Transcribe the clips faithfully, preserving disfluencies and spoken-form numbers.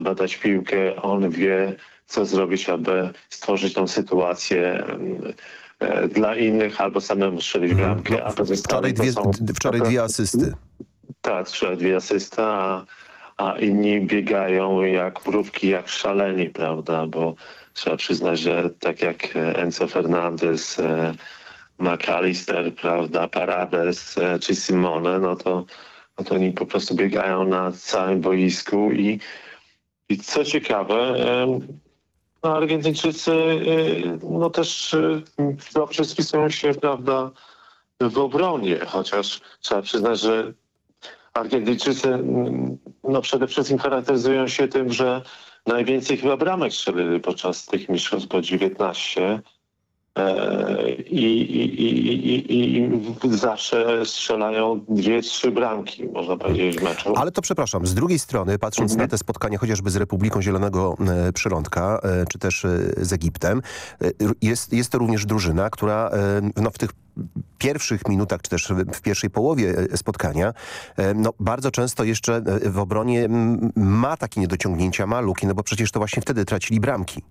badać piłkę, on wie, co zrobić, aby stworzyć tą sytuację e, dla innych, albo samemu strzelić bramkę. No, a pozostali wczoraj dwie, to są, wczoraj dwie asysty. Tak, wczoraj dwie asysty, a, a inni biegają jak mrówki, jak szaleni, prawda, bo trzeba przyznać, że tak jak Enzo Fernandez, e, McAllister, prawda, Paredes e, czy Simone, no to, no to oni po prostu biegają na całym boisku i, i co ciekawe, e, no Argentyńczycy e, no też e, dobrze spisują się, prawda, w obronie, chociaż trzeba przyznać, że Argentyńczycy no przede wszystkim charakteryzują się tym, że najwięcej chyba bramek strzelili podczas tych mistrzostw, po dziewiętnaście. I, i, i, i, i zawsze strzelają dwie, trzy bramki, można powiedzieć, w meczu. Ale to przepraszam, z drugiej strony, patrząc Mhm. na te spotkania chociażby z Republiką Zielonego e, Przylądka, e, czy też e, z Egiptem, e, jest, jest to również drużyna, która e, no, w tych pierwszych minutach, czy też w pierwszej połowie spotkania, e, no, bardzo często jeszcze w obronie m, ma takie niedociągnięcia, ma luki, no bo przecież to właśnie wtedy tracili bramki.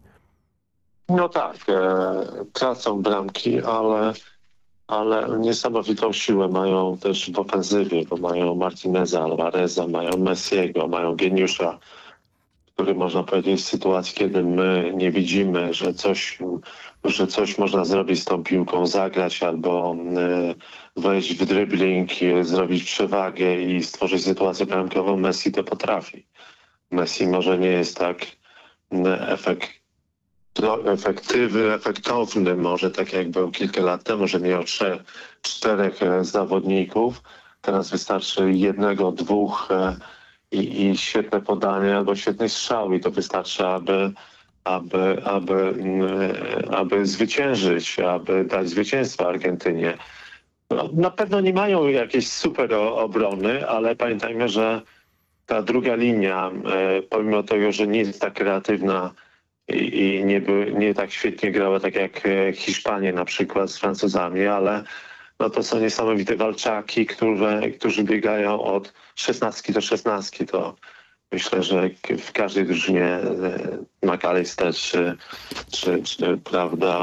No tak, e, tracą bramki, ale, ale niesamowitą siłę mają też w ofensywie, bo mają Martineza, Alvareza, mają Messiego, mają geniusza, który można powiedzieć w sytuacji, kiedy my nie widzimy, że coś, że coś można zrobić z tą piłką, zagrać albo e, wejść w dribbling, zrobić przewagę i stworzyć sytuację bramkową, Messi to potrafi. Messi może nie jest tak efekt efektywny, efektowny, może tak jak był kilka lat temu, że miał trzech, czterech e, zawodników. Teraz wystarczy jednego, dwóch e, i, i świetne podanie albo świetny strzał i to wystarczy, aby, aby, aby, mm, aby zwyciężyć, aby dać zwycięstwo Argentynie. No, na pewno nie mają jakiejś super obrony, ale pamiętajmy, że ta druga linia, e, pomimo tego, że nie jest tak kreatywna i, i nie, by, nie tak świetnie grała, tak jak Hiszpanie na przykład z Francuzami, ale no to są niesamowite walczaki, które, którzy biegają od szesnastki do szesnastki. To myślę, że w każdej drużynie McAllister czy, czy, czy prawda,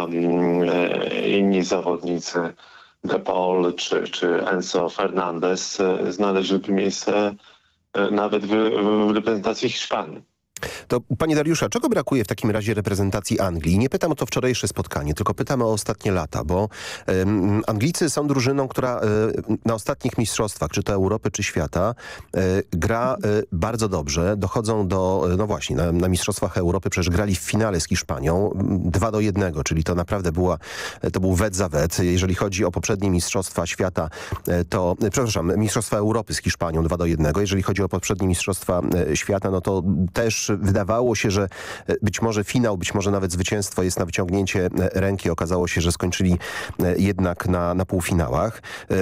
inni zawodnicy, De Paul czy, czy Enzo Fernandez znaleźliby miejsce nawet w, w reprezentacji Hiszpanii. To panie Dariusza, czego brakuje w takim razie reprezentacji Anglii? Nie pytam o to wczorajsze spotkanie, tylko pytam o ostatnie lata, bo um, Anglicy są drużyną, która y, na ostatnich mistrzostwach, czy to Europy, czy świata, y, gra y, bardzo dobrze. Dochodzą do, no właśnie, na, na mistrzostwach Europy przecież grali w finale z Hiszpanią dwa do jednego, czyli to naprawdę była, to był wet za wet. Jeżeli chodzi o poprzednie mistrzostwa świata, y, to, y, przepraszam, mistrzostwa Europy z Hiszpanią dwa do jednego. Jeżeli chodzi o poprzednie mistrzostwa y, świata, no to też wydawało się, że być może finał, być może nawet zwycięstwo jest na wyciągnięcie ręki. Okazało się, że skończyli jednak na, na półfinałach.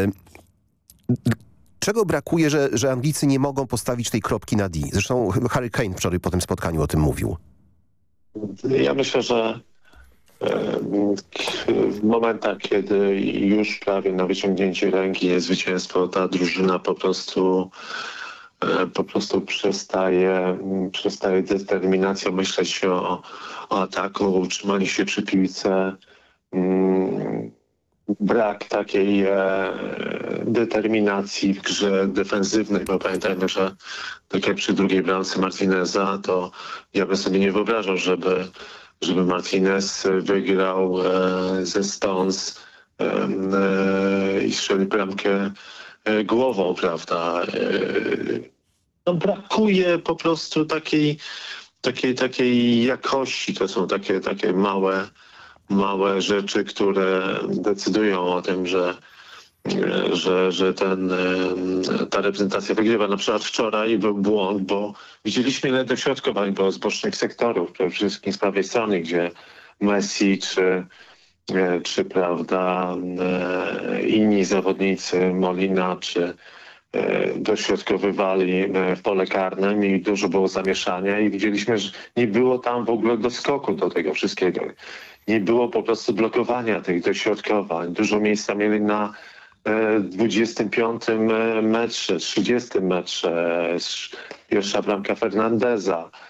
Czego brakuje, że, że Anglicy nie mogą postawić tej kropki na D? Zresztą Harry Kane wczoraj po tym spotkaniu o tym mówił. Ja myślę, że w momentach, kiedy już prawie na wyciągnięcie ręki jest zwycięstwo, ta drużyna po prostu po prostu przestaje, przestaje determinacją myśleć o, o ataku, utrzymaniu się przy piłce. Brak takiej e, determinacji w grze defensywnej, bo pamiętajmy, że tak jak przy drugiej bramce Martineza, to ja bym sobie nie wyobrażał, żeby, żeby Martinez wygrał e, ze Stones e, e, i strzelił bramkę głową, prawda. No, brakuje po prostu takiej, takiej, takiej jakości. To są takie, takie małe, małe rzeczy, które decydują o tym, że, że, że ten, ta reprezentacja wygrywa. Na przykład wczoraj był błąd, bo widzieliśmy ile dośrodkowań było z bocznych sektorów, przede wszystkim z prawej strony, gdzie Messi czy czy prawda inni zawodnicy, Molina, czy dośrodkowywali w pole karne i dużo było zamieszania i widzieliśmy, że nie było tam w ogóle doskoku do tego wszystkiego. Nie było po prostu blokowania tych dośrodkowań. Dużo miejsca mieli na dwudziestym piątym metrze, trzydziestym metrze, pierwsza bramka Fernandeza.